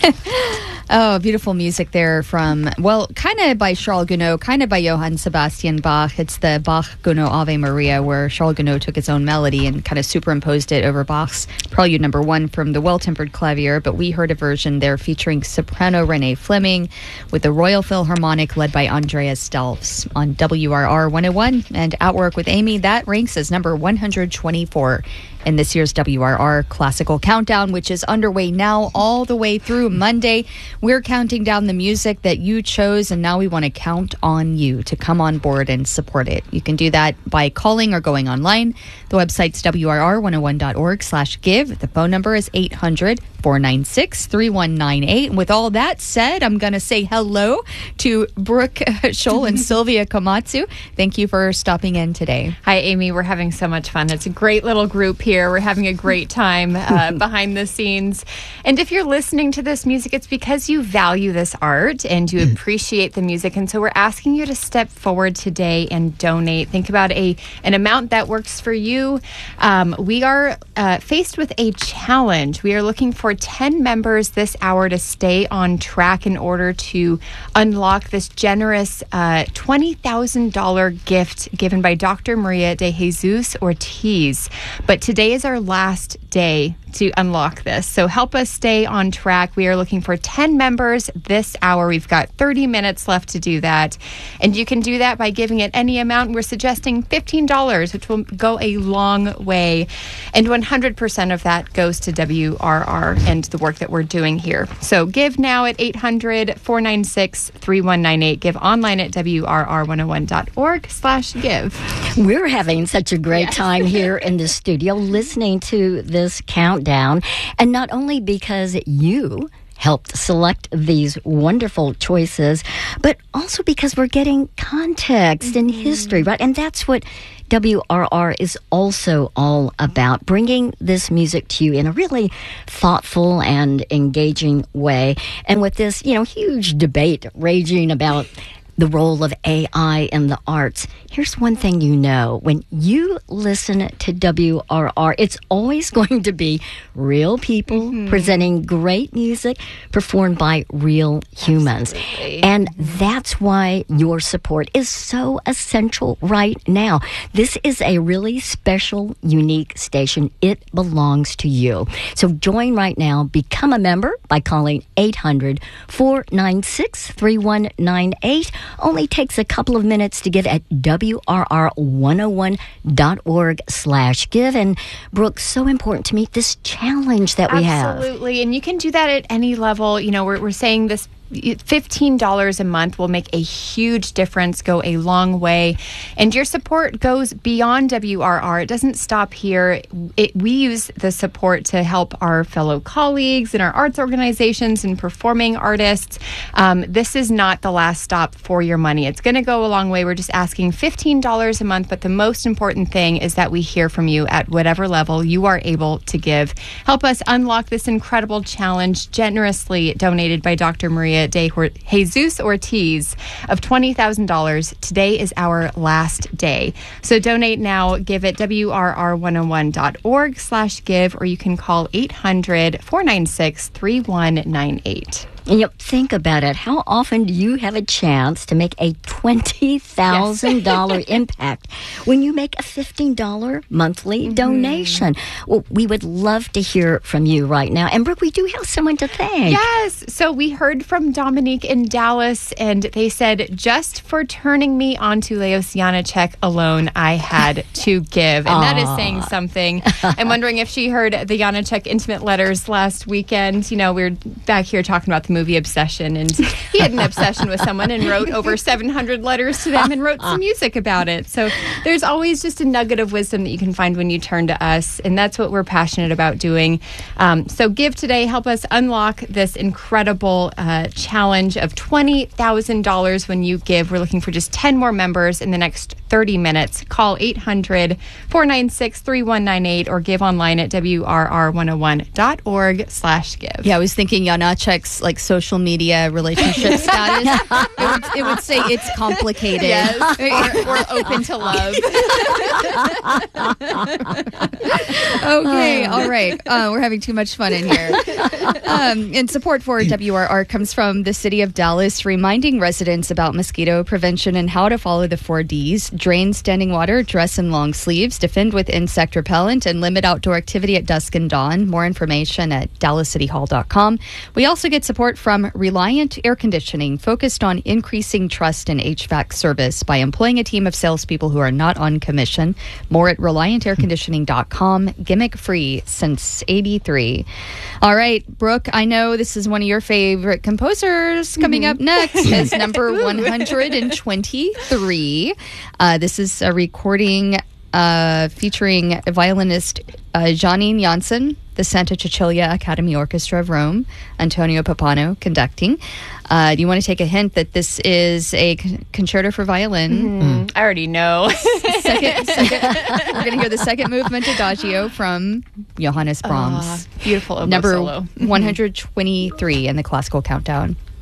Oh, beautiful music there from, well, kind of by Charles Gounod, kind of by Johann Sebastian Bach. It's the Bach-Gounod Ave Maria, where Charles Gounod took his own melody and kind of superimposed it over Bach's Prelude No. 1 from the Well-Tempered Clavier. But we heard a version there featuring soprano Renee Fleming with the Royal Philharmonic led by Andreas Delfs on WRR 101. And Outwork with Amy, that ranks as number 124 in this year's WRR Classical Countdown, which is underway now all the way through Monday. We're counting down the music that you chose, and now we want to count on you to come on board and support it. You can do that by calling or going online. The website's WRR101.org/give. The phone number is 800-496-3198. And with all that said, I'm going to say hello to Brooke Scholl and Sylvia Komatsu. Thank you for stopping in today. Hi, Amy. We're having so much fun. It's a great little group here. We're having a great time behind the scenes. And if you're listening to this music, it's because you value this art and you appreciate the music. And so we're asking you to step forward today and donate. Think about an amount that works for you. We are faced with a challenge. We are looking for 10 members this hour to stay on track in order to unlock this generous $20,000 gift given by Dr. Maria de Jesus Ortiz. But today is our last day to unlock this. So help us stay on track. We are looking for 10 members this hour. We've got 30 minutes left to do that. And you can do that by giving it any amount. We're suggesting $15, which will go a long way. And 100% of that goes to WRR and the work that we're doing here. So give now at 800-496-3198. Give online at WRR101.org/give. We're having such a great time here in the studio listening to this countdown. And not only because you helped select these wonderful choices, but also because we're getting context and history, right? And that's what WRR is also all about, bringing this music to you in a really thoughtful and engaging way. And with this, huge debate raging about the role of AI in the arts, here's one thing you know. When you listen to WRR, it's always going to be real people presenting great music performed by real humans. Absolutely. And that's why your support is so essential right now. This is a really special, unique station. It belongs to you. So join right now. Become a member by calling 800-496-3198. Only takes a couple of minutes to give at WRR101.org/give. And Brooke, so important to meet this challenge that we have. Absolutely. And you can do that at any level. We're saying this $15 a month will make a huge difference, go a long way. And your support goes beyond WRR. It doesn't stop here. We use the support to help our fellow colleagues and our arts organizations and performing artists. This is not the last stop for your money. It's going to go a long way. We're just asking $15 a month. But the most important thing is that we hear from you at whatever level you are able to give. Help us unlock this incredible challenge, generously donated by Dr. Maria de Jesus Ortiz of $20,000. Today is our last day. So donate now. Give at WRR101.org/give, or you can call 800-496-3198. And think about it. How often do you have a chance to make a $20,000 impact when you make a $15 monthly donation? Well, we would love to hear from you right now. And Brooke, we do have someone to thank. Yes. So we heard from Dominique in Dallas, and they said, just for turning me on to Leos Janacek alone, I had to give. And that is saying something. I'm wondering if she heard the Janacek intimate letters last weekend. We were back here talking about the movie Obsession, and he had an obsession with someone and wrote over 700 letters to them and wrote some music about it. So there's always just a nugget of wisdom that you can find when you turn to us, and that's what we're passionate about doing. So give today. Help us unlock this incredible challenge of $20,000 when you give. We're looking for just 10 more members in the next 30 minutes. Call 800-496-3198 or give online at WRR101.org/give. Yeah, I was thinking Janacek's like social media relationship status. It would say it's complicated. Yes, or open to love. Okay, all right. We're having too much fun in here. And support for WRR comes from the city of Dallas, reminding residents about mosquito prevention and how to follow the 4 Ds: drain standing water, dress in long sleeves, defend with insect repellent, and limit outdoor activity at dusk and dawn. More information at dallascityhall.com. We also get support from Reliant Air Conditioning, focused on increasing trust in HVAC service by employing a team of salespeople who are not on commission. More at ReliantAirConditioning.com. Gimmick free since '83. All right, Brooke, I know this is one of your favorite composers. Coming up next is number 123. This is a recording featuring violinist Janine Janssen, the Santa Cecilia Academy Orchestra of Rome, Antonio Papano conducting. Do you want to take a hint that this is a concerto for violin? I already know. Second, we're going to hear the second movement Adagio from Johannes Brahms. Beautiful oboe Number solo. 123 in the classical countdown.